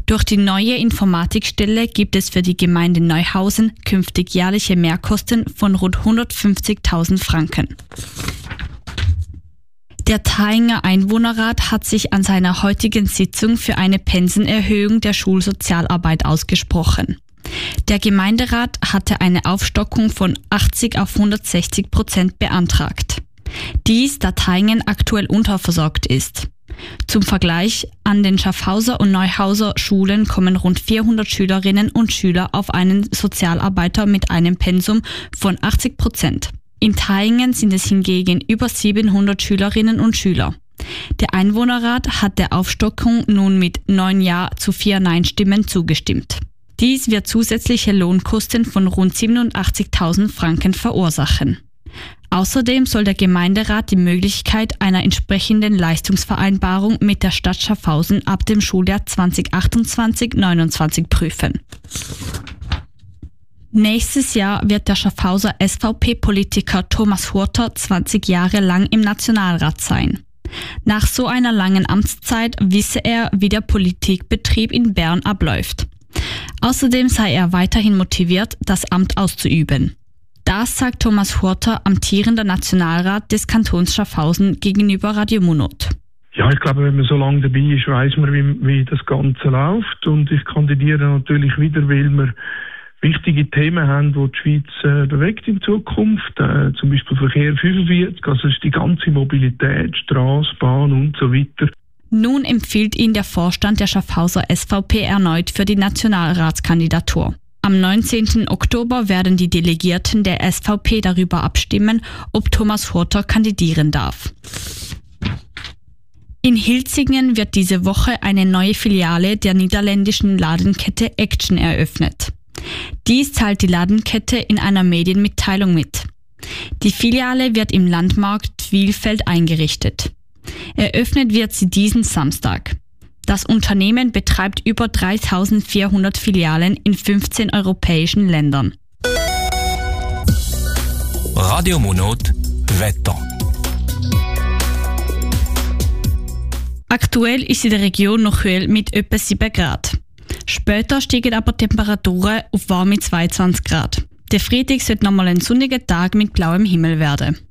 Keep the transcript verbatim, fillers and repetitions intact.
Durch die neue Informatikstelle gibt es für die Gemeinde Neuhausen künftig jährliche Mehrkosten von rund hundertfünfzigtausend Franken. Der Thayinger Einwohnerrat hat sich an seiner heutigen Sitzung für eine Pensenerhöhung der Schulsozialarbeit ausgesprochen. Der Gemeinderat hatte eine Aufstockung von achtzig auf hundertsechzig Prozent beantragt. Dies, da Thayngen aktuell unterversorgt ist. Zum Vergleich, an den Schaffhauser und Neuhauser Schulen kommen rund vierhundert Schülerinnen und Schüler auf einen Sozialarbeiter mit einem Pensum von achtzig Prozent. In Thayngen sind es hingegen über siebenhundert Schülerinnen und Schüler. Der Einwohnerrat hat der Aufstockung nun mit neun Ja zu vier Nein-Stimmen zugestimmt. Dies wird zusätzliche Lohnkosten von rund siebenundachtzigtausend Franken verursachen. Außerdem soll der Gemeinderat die Möglichkeit einer entsprechenden Leistungsvereinbarung mit der Stadt Schaffhausen ab dem Schuljahr zwanzig achtundzwanzig neunundzwanzig prüfen. Nächstes Jahr wird der Schaffhauser S V P-Politiker Thomas Hurter zwanzig Jahre lang im Nationalrat sein. Nach so einer langen Amtszeit wisse er, wie der Politikbetrieb in Bern abläuft. Außerdem sei er weiterhin motiviert, das Amt auszuüben. Das sagt Thomas Hurter, amtierender Nationalrat des Kantons Schaffhausen, gegenüber Radio Munot. Ja, ich glaube, wenn man so lange dabei ist, weiss man, wie, wie das Ganze läuft. Und ich kandidiere natürlich wieder, weil wir wichtige Themen haben, die die Schweiz äh, bewegt in Zukunft. Äh, zum Beispiel Verkehr fünfundvierzig, also ist die ganze Mobilität, Strasse, Bahn und so weiter. Nun empfiehlt ihn der Vorstand der Schaffhauser S V P erneut für die Nationalratskandidatur. Am neunzehnten Oktober werden die Delegierten der S V P darüber abstimmen, ob Thomas Hurter kandidieren darf. In Hilzingen wird diese Woche eine neue Filiale der niederländischen Ladenkette Action eröffnet. Dies teilt die Ladenkette in einer Medienmitteilung mit. Die Filiale wird im Landmarkt Wielfeld eingerichtet. Eröffnet wird sie diesen Samstag. Das Unternehmen betreibt über dreitausendvierhundert Filialen in fünfzehn europäischen Ländern. Radio Munot Wetter. Aktuell ist in der Region noch kühl mit etwa sieben Grad. Später steigen aber Temperaturen auf warme zweiundzwanzig Grad. Der Freitag sollte nochmal ein sonniger Tag mit blauem Himmel werden.